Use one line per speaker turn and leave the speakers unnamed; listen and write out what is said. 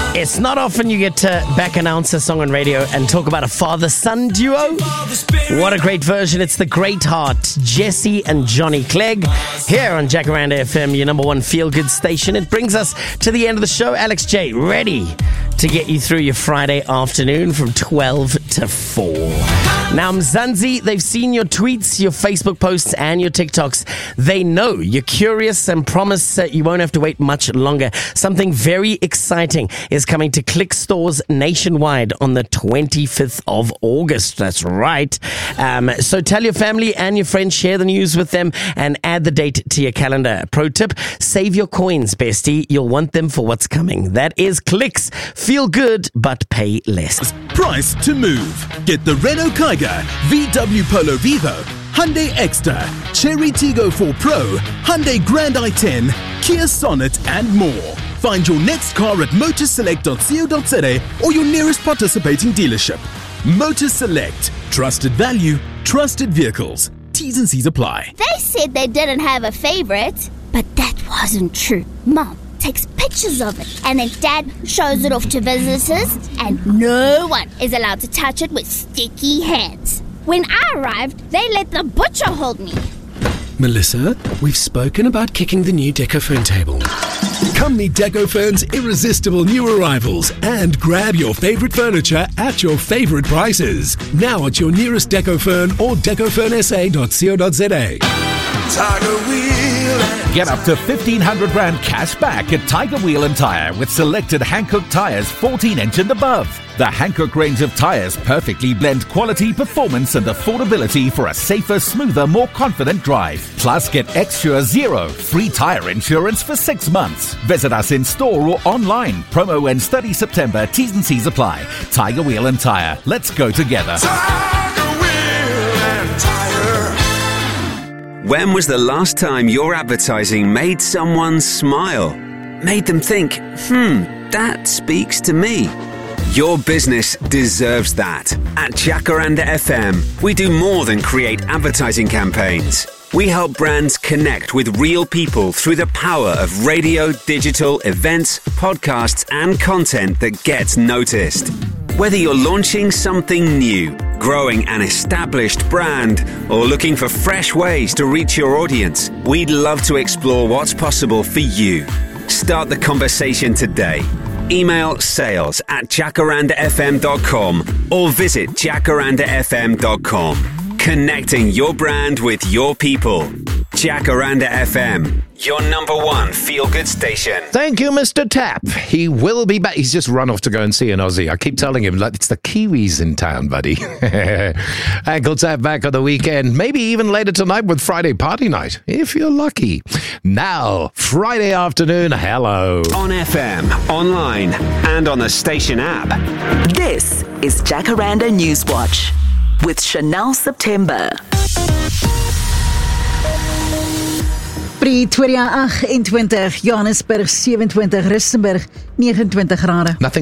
It's not often you get to back announce a song on radio and talk about a father-son duo. What a great version. It's the Great Heart, Jesse and Johnny Clegg, here on Jacaranda FM, your number one feel-good station. It brings us to the end of the show. Alex J, ready to get you through your Friday afternoon from 12 to 4. Now, Mzansi, they've seen your tweets, your Facebook posts, and your TikToks. They know you're curious and promise that you won't have to wait much longer. Something very exciting is coming to Click stores nationwide on the 25th of August. That's right. So tell your family and your friends, share the news with them, and add the date to your calendar. Pro tip, save your coins, bestie. You'll want them for what's coming. That is Clicks. Feel good, but pay less.
Price to move. Get the Renault Kiger, VW Polo Vivo, Hyundai Exter, Cherry Tiggo 4 Pro, Hyundai Grand i10, Kia Sonet, and more. Find your next car at motorselect.co.za or your nearest participating dealership. Motor Select. Trusted value, trusted vehicles. T's and C's apply.
They said they didn't have a favorite, but that wasn't true. Mom takes pictures of it, and then Dad shows it off to visitors, and no one is allowed to touch it with sticky hands. When I arrived, they let the butcher hold me.
Melissa, we've spoken about kicking the new Decofern table.
Come meet Decofern's irresistible new arrivals and grab your favorite furniture at your favorite prices. Now at your nearest Decofern or decofernsa.co.za.
Tiger Wheel.
Get up to 1,500 Rand cash back at Tiger Wheel and Tire with selected Hankook tires 14-inch and above. The Hankook range of tires perfectly blend quality, performance and affordability for a safer, smoother, more confident drive. Plus, get Xsure Zero free tire insurance for 6 months. Visit us in store or online. Promo ends 30 September. T's and C's apply. Tiger Wheel and Tire. Let's go together.
Tiger Wheel and Tire.
When was the last time your advertising made someone smile? Made them think, that speaks to me. Your business deserves that. At Jacaranda FM, we do more than create advertising campaigns. We help brands connect with real people through the power of radio, digital, events, podcasts, and content that gets noticed. Whether you're launching something new, growing an established brand, or looking for fresh ways to reach your audience, we'd love to explore what's possible for you. Start the conversation today. Email sales@jacarandafm.com or visit jacarandafm.com. Connecting your brand with your people. Jacaranda FM, your number one feel-good station.
Thank you, Mr. Tap. He will be back. He's just run off to go and see an Aussie. I keep telling him, like, it's the Kiwis in town, buddy. Ankle Tap back on the weekend. Maybe even later tonight with Friday Party Night, if you're lucky. Now, Friday afternoon, hello.
On FM, online, and on the station app.
This is Jacaranda Newswatch with Chanel September.
Pretoria 28, Johannesburg 27, Rustenburg 29 grade.
Nothing